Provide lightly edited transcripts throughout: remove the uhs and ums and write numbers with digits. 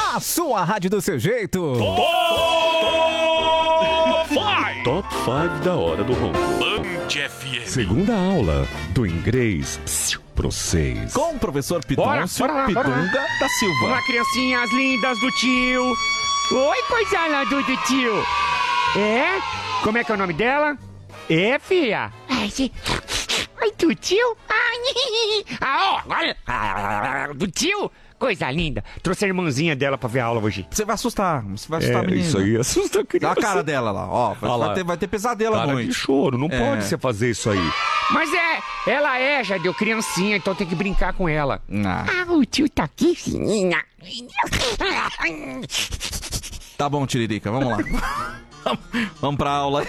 A sua rádio do seu jeito. Top 5 da hora do ronco. Band FM. Segunda aula do inglês pro 6. Com o professor Bora Pidoncio lá. Pidunga da Vamos Silva. lá, criancinhas lindas do tio. Oi, coisa lá do tio. É? Como é que é o nome dela? É, filha? Oi, do tio? Agora, do tio? Coisa linda. Trouxe a irmãzinha dela pra ver a aula hoje. Você vai assustar a menina. Isso aí assusta a Dá criança. a cara dela lá, ó. Olha lá. Vai ter pesadelo à Cara de noite. choro, não pode você fazer isso aí. Mas ela já deu criancinha, então tem que brincar com ela. Ah, O tio tá aqui, fininha. tá bom, Tiririca, vamos lá. Vamos pra aula.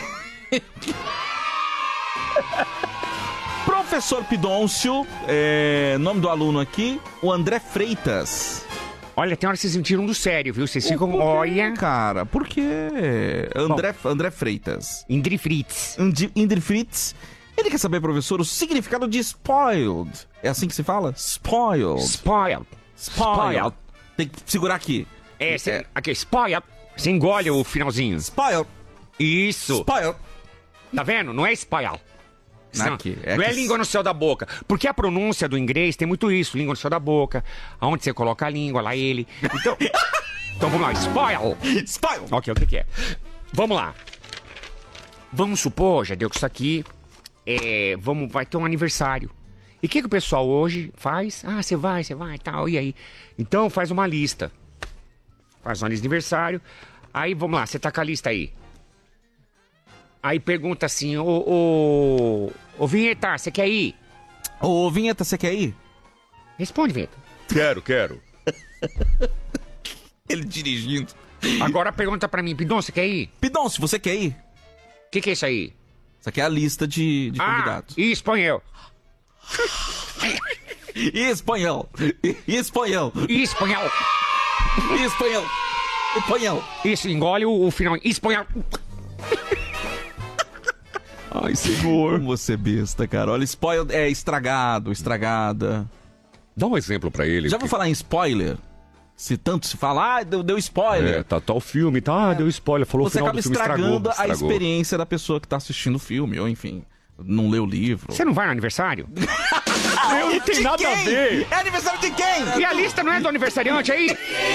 Professor Pidoncio, nome do aluno aqui, o André Freitas. Olha, tem hora que vocês me tiram do sério, viu? Vocês ficam, olha... Cara, por quê? André Freitas. Indri Fritz. Indri Fritz. Ele quer saber, professor, o significado de spoiled. É assim que se fala? Spoiled. Spoiled. Tem que segurar aqui. Aqui, spoiled. Você engole o finalzinho. Spoiled. Isso. Spoiled. Tá vendo? Não é spoiled. Não, Aqui, não é língua no céu da boca. Porque a pronúncia do inglês tem muito isso. Língua no céu da boca. Aonde você coloca a língua, lá ele. Então, então vamos lá. Spoiled. Ok, o que é? Vamos lá. Vamos supor, já deu que isso aqui vai ter um aniversário. E o que o pessoal hoje faz? Ah, você vai, tal, e aí? Então faz uma lista. Faz uma lista de aniversário. Aí, vamos lá, você tá com a lista aí. Aí pergunta assim, ô Vinheta, você quer ir? Ô, Vinheta, você quer ir? Responde, Vinheta. Quero. Ele dirigindo. Agora pergunta pra mim, Pidon, você quer ir? Pidoncio, você quer ir? O que é isso aí? Isso aqui é a lista de convidados. E espanhol. E espanhol. E espanhol. E espanhol. E espanhol. Espanhol. Isso, engole o final. Espanhol. Ai, senhor. Como você besta, cara. Olha, spoiled é estragado, estragada. Dá um exemplo pra ele. Já vou falar em spoiler? Se tanto se fala, deu spoiler. Tá o filme, deu spoiler, falou o Você final acaba do filme, estragando a estragou. experiência da pessoa que tá assistindo o filme, ou enfim, não leu o livro. Você não vai no aniversário? Eu não tenho nada a ver. É aniversário de quem? E a lista não é do aniversariante aí?